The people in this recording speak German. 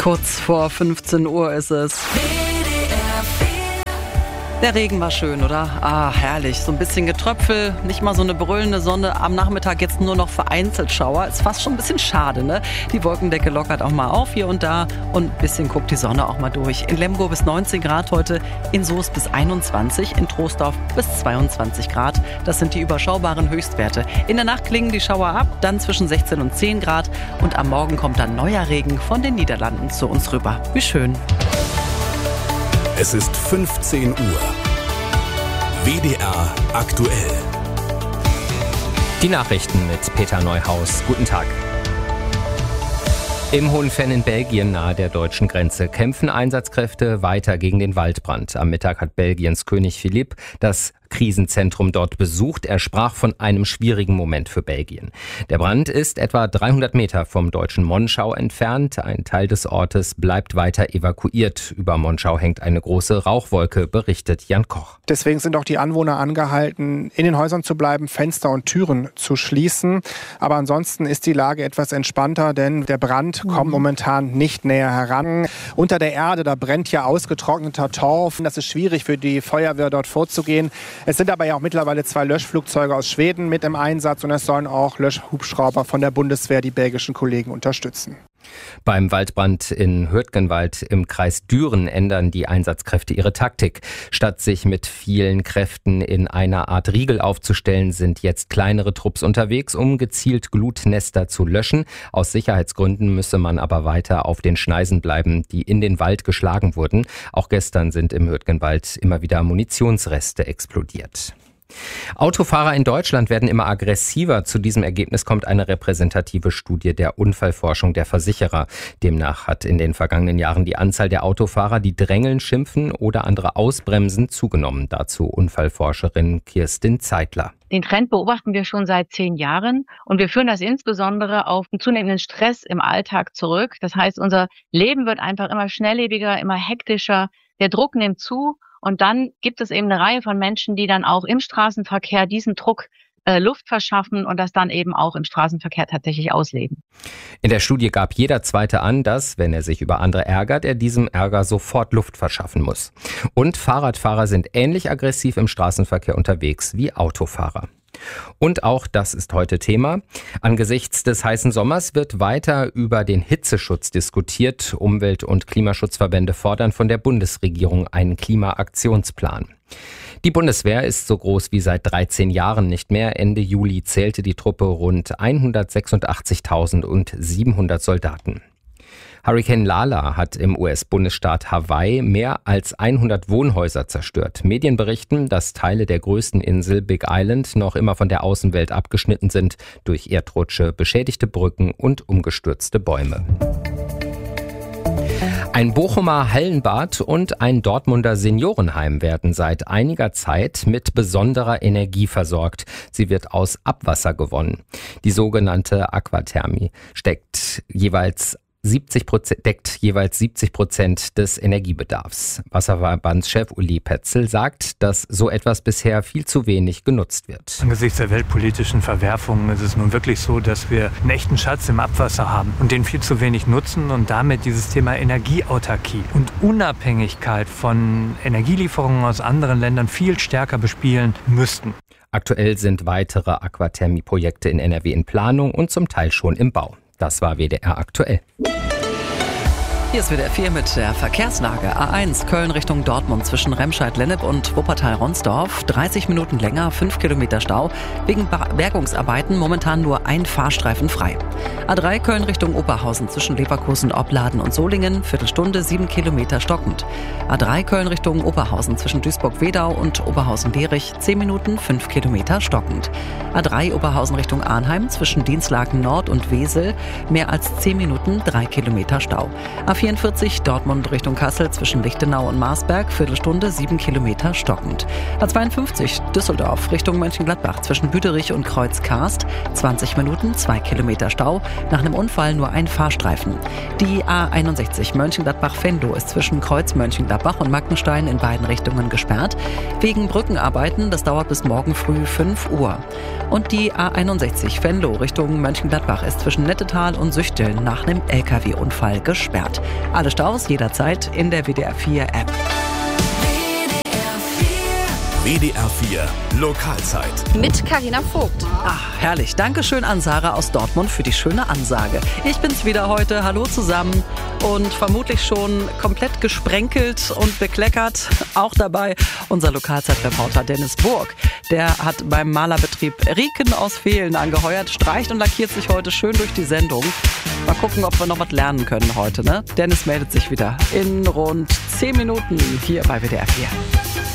Kurz vor 15 Uhr ist es. Der Regen war schön, oder? Herrlich. So ein bisschen Getröpfel, nicht mal so eine brüllende Sonne. Am Nachmittag jetzt nur noch vereinzelt Schauer. Ist fast schon ein bisschen schade, ne? Die Wolkendecke lockert auch mal auf hier und da. Und ein bisschen guckt die Sonne auch mal durch. In Lemgo bis 19 Grad heute, in Soest bis 21, in Troisdorf bis 22 Grad. Das sind die überschaubaren Höchstwerte. In der Nacht klingen die Schauer ab, dann zwischen 16 und 10 Grad. Und am Morgen kommt dann neuer Regen von den Niederlanden zu uns rüber. Wie schön. Es ist 15 Uhr. WDR aktuell. Die Nachrichten mit Peter Neuhaus. Guten Tag. Im Hohenfenn in Belgien nahe der deutschen Grenze kämpfen Einsatzkräfte weiter gegen den Waldbrand. Am Mittag hat Belgiens König Philippe das Krisenzentrum dort besucht. Er sprach von einem schwierigen Moment für Belgien. Der Brand ist etwa 300 Meter vom deutschen Monschau entfernt. Ein Teil des Ortes bleibt weiter evakuiert. Über Monschau hängt eine große Rauchwolke, berichtet Jan Koch. Deswegen sind auch die Anwohner angehalten, in den Häusern zu bleiben, Fenster und Türen zu schließen. Aber ansonsten ist die Lage etwas entspannter, denn der Brand kommt momentan nicht näher heran. Unter der Erde, da brennt ja ausgetrockneter Torf. Das ist schwierig für die Feuerwehr dort vorzugehen. Es sind aber ja auch mittlerweile 2 Löschflugzeuge aus Schweden mit im Einsatz und es sollen auch Löschhubschrauber von der Bundeswehr die belgischen Kollegen unterstützen. Beim Waldbrand in Hürtgenwald im Kreis Düren ändern die Einsatzkräfte ihre Taktik. Statt sich mit vielen Kräften in einer Art Riegel aufzustellen, sind jetzt kleinere Trupps unterwegs, um gezielt Glutnester zu löschen. Aus Sicherheitsgründen müsse man aber weiter auf den Schneisen bleiben, die in den Wald geschlagen wurden. Auch gestern sind im Hürtgenwald immer wieder Munitionsreste explodiert. Autofahrer in Deutschland werden immer aggressiver. Zu diesem Ergebnis kommt eine repräsentative Studie der Unfallforschung der Versicherer. Demnach hat in den vergangenen Jahren die Anzahl der Autofahrer, die drängeln, schimpfen oder andere ausbremsen, zugenommen. Dazu Unfallforscherin Kirstin Zeitler. Den Trend beobachten wir schon seit 10 Jahren und wir führen das insbesondere auf den zunehmenden Stress im Alltag zurück. Das heißt, unser Leben wird einfach immer schnelllebiger, immer hektischer. Der Druck nimmt zu. Und dann gibt es eben eine Reihe von Menschen, die dann auch im Straßenverkehr diesen Druck Luft verschaffen und das dann eben auch im Straßenverkehr tatsächlich ausleben. In der Studie gab jeder Zweite an, dass, wenn er sich über andere ärgert, er diesem Ärger sofort Luft verschaffen muss. Und Fahrradfahrer sind ähnlich aggressiv im Straßenverkehr unterwegs wie Autofahrer. Und auch das ist heute Thema. Angesichts des heißen Sommers wird weiter über den Hitzeschutz diskutiert. Umwelt- und Klimaschutzverbände fordern von der Bundesregierung einen Klimaaktionsplan. Die Bundeswehr ist so groß wie seit 13 Jahren nicht mehr. Ende Juli zählte die Truppe rund 186.700 Soldaten. Hurrikan Lala hat im US-Bundesstaat Hawaii mehr als 100 Wohnhäuser zerstört. Medien berichten, dass Teile der größten Insel Big Island noch immer von der Außenwelt abgeschnitten sind durch Erdrutsche, beschädigte Brücken und umgestürzte Bäume. Ein Bochumer Hallenbad und ein Dortmunder Seniorenheim werden seit einiger Zeit mit besonderer Energie versorgt. Sie wird aus Abwasser gewonnen. Die sogenannte Aquathermie deckt jeweils 70% des Energiebedarfs. Wasserverbandschef Uli Petzel sagt, dass so etwas bisher viel zu wenig genutzt wird. Angesichts der weltpolitischen Verwerfungen ist es nun wirklich so, dass wir einen echten Schatz im Abwasser haben und den viel zu wenig nutzen und damit dieses Thema Energieautarkie und Unabhängigkeit von Energielieferungen aus anderen Ländern viel stärker bespielen müssten. Aktuell sind weitere Aquathermie-Projekte in NRW in Planung und zum Teil schon im Bau. Das war WDR aktuell. Hier ist WDR 4 mit der Verkehrslage. A1 Köln Richtung Dortmund zwischen Remscheid-Lennep und Wuppertal-Ronsdorf. 30 Minuten länger, 5 Kilometer Stau. Wegen Bergungsarbeiten momentan nur ein Fahrstreifen frei. A3 Köln Richtung Oberhausen zwischen Leverkusen, Opladen und Solingen. Viertelstunde, 7 Kilometer stockend. A3 Köln Richtung Oberhausen zwischen Duisburg-Wedau und Oberhausen-Lerich. 10 Minuten, 5 Kilometer stockend. A3 Oberhausen Richtung Arnheim zwischen Dienstlaken Nord und Wesel. Mehr als 10 Minuten, 3 Kilometer Stau. A44 Dortmund Richtung Kassel zwischen Lichtenau und Marsberg, Viertelstunde, 7 Kilometer stockend. A52 Düsseldorf Richtung Mönchengladbach zwischen Büderich und Kreuz-Karst, 20 Minuten, 2 Kilometer Stau. Nach einem Unfall nur ein Fahrstreifen. Die A61 Mönchengladbach-Venlo ist zwischen Kreuz-Mönchengladbach und Mackenstein in beiden Richtungen gesperrt. Wegen Brückenarbeiten, das dauert bis morgen früh 5 Uhr. Und die A61 Venlo Richtung Mönchengladbach ist zwischen Nettetal und Süchteln nach einem LKW-Unfall gesperrt. Alle Staus jederzeit in der WDR 4 App. WDR 4 Lokalzeit. Mit Carina Vogt. Ach, herrlich. Dankeschön an Sarah aus Dortmund für die schöne Ansage. Ich bin's wieder heute. Hallo zusammen. Und vermutlich schon komplett gesprenkelt und bekleckert. Auch dabei unser Lokalzeitreporter Dennis Burg. Der hat beim Malerbetrieb Rieken aus Vehlen angeheuert, streicht und lackiert sich heute schön durch die Sendung. Mal gucken, ob wir noch was lernen können heute, ne? Dennis meldet sich wieder in rund 10 Minuten hier bei WDR 4.